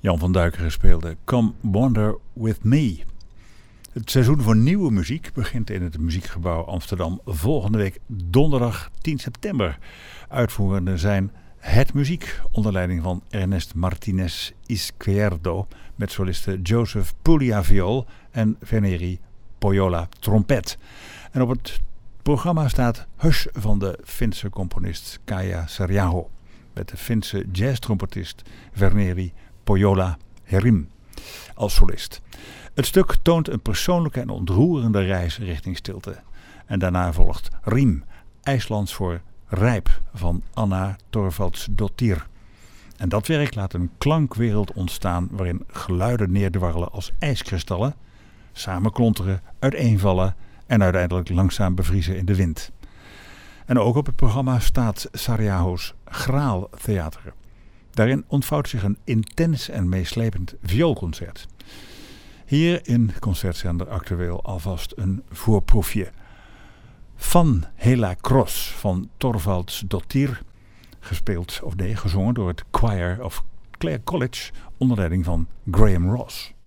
Jan van Duikeren speelde Come Wander With Me. Het seizoen voor nieuwe muziek begint in het Muziekgebouw Amsterdam volgende week donderdag 10 september. Uitvoerenden zijn Het Muziek onder leiding van Ernest Martinez Izquierdo met solisten Joseph Puglia viool en Veneri Poyola trompet. En op het programma staat Hush van de Finse componist Kaija Saariaho met de Finse jazztrompetist Veneri Poyola Herim als solist. Het stuk toont een persoonlijke en ontroerende reis richting stilte. En daarna volgt Riem, IJslands voor rijp van Anna Thorvaldsdottir. En dat werk laat een klankwereld ontstaan waarin geluiden neerdwarrelen als ijskristallen, samenklonteren, uiteenvallen en uiteindelijk langzaam bevriezen in de wind. En ook op het programma staat Saariaho's Graaltheater. Daarin ontvouwt zich een intens en meeslepend vioolconcert. Hier in Concertzender Actueel alvast een voorproefje. Van Hela Cross van Thorvaldsdottir, gezongen door het Choir of Clare College onder leiding van Graham Ross.